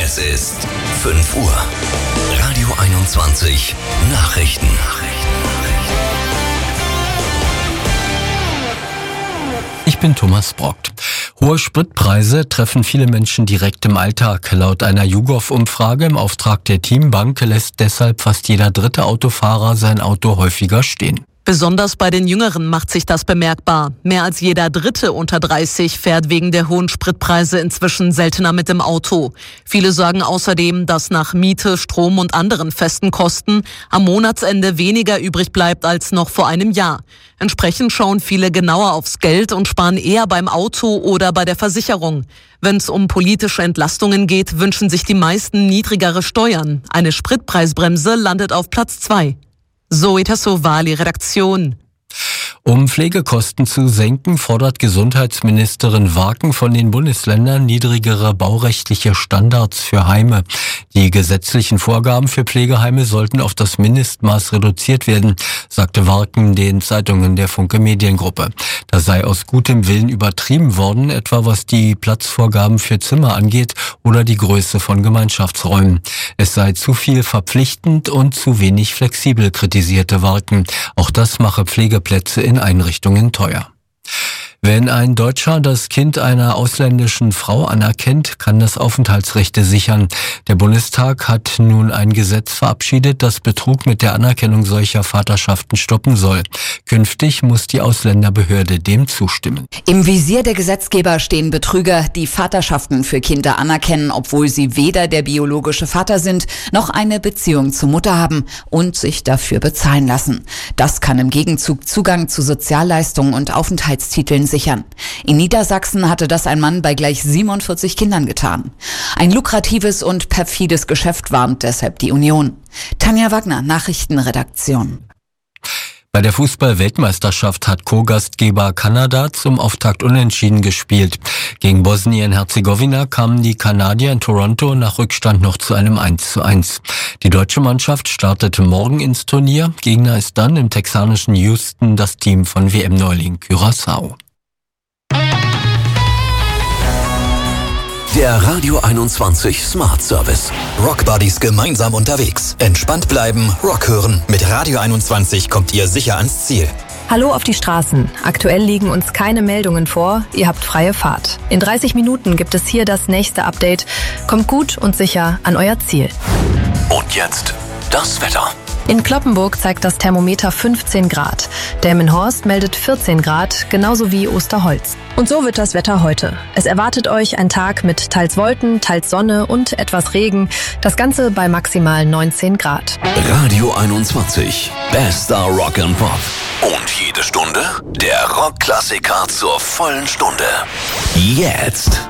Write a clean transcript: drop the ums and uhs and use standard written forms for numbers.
Es ist 5 Uhr. Radio 21 Nachrichten. Ich bin Thomas Brockt. Hohe Spritpreise treffen viele Menschen direkt im Alltag. Laut einer YouGov-Umfrage im Auftrag der Teambank lässt deshalb fast jeder dritte Autofahrer sein Auto häufiger stehen. Besonders bei den Jüngeren macht sich das bemerkbar. Mehr als jeder Dritte unter 30 fährt wegen der hohen Spritpreise inzwischen seltener mit dem Auto. Viele sagen außerdem, dass nach Miete, Strom und anderen festen Kosten am Monatsende weniger übrig bleibt als noch vor einem Jahr. Entsprechend schauen viele genauer aufs Geld und sparen eher beim Auto oder bei der Versicherung. Wenn es um politische Entlastungen geht, wünschen sich die meisten niedrigere Steuern. Eine Spritpreisbremse landet auf Platz 2. Zoe Tassovali, Redaktion. Um Pflegekosten zu senken, fordert Gesundheitsministerin Warken von den Bundesländern niedrigere baurechtliche Standards für Heime. Die gesetzlichen Vorgaben für Pflegeheime sollten auf das Mindestmaß reduziert werden, sagte Warken den Zeitungen der Funke Mediengruppe. Das sei aus gutem Willen übertrieben worden, etwa was die Platzvorgaben für Zimmer angeht oder die Größe von Gemeinschaftsräumen. Es sei zu viel verpflichtend und zu wenig flexibel, kritisierte Warken. Auch das mache Pflegeplätze in Einrichtungen teuer. Wenn ein Deutscher das Kind einer ausländischen Frau anerkennt, kann das Aufenthaltsrechte sichern. Der Bundestag hat nun ein Gesetz verabschiedet, das Betrug mit der Anerkennung solcher Vaterschaften stoppen soll. Künftig muss die Ausländerbehörde dem zustimmen. Im Visier der Gesetzgeber stehen Betrüger, die Vaterschaften für Kinder anerkennen, obwohl sie weder der biologische Vater sind, noch eine Beziehung zur Mutter haben und sich dafür bezahlen lassen. Das kann im Gegenzug Zugang zu Sozialleistungen und Aufenthaltstiteln sichern. In Niedersachsen hatte das ein Mann bei gleich 47 Kindern getan. Ein lukratives und perfides Geschäft, warnt deshalb die Union. Tanja Wagner, Nachrichtenredaktion. Bei der Fußball-Weltmeisterschaft hat Co-Gastgeber Kanada zum Auftakt unentschieden gespielt. Gegen Bosnien-Herzegowina kamen die Kanadier in Toronto nach Rückstand noch zu einem 1:1. Die deutsche Mannschaft startete morgen ins Turnier. Gegner ist dann im texanischen Houston das Team von WM-Neuling Curaçao. Der Radio 21 Smart Service. Rock Buddies gemeinsam unterwegs. Entspannt bleiben, Rock hören. Mit Radio 21 kommt ihr sicher ans Ziel. Hallo auf die Straßen. Aktuell liegen uns keine Meldungen vor. Ihr habt freie Fahrt. In 30 Minuten gibt es hier das nächste Update. Kommt gut und sicher an euer Ziel. Und jetzt das Wetter. In Cloppenburg zeigt das Thermometer 15 Grad. Delmenhorst meldet 14 Grad, genauso wie Osterholz. Und so wird das Wetter heute. Es erwartet euch ein Tag mit teils Wolken, teils Sonne und etwas Regen. Das Ganze bei maximal 19 Grad. Radio 21. Bester Rock and Pop. Und jede Stunde der Rockklassiker zur vollen Stunde. Jetzt.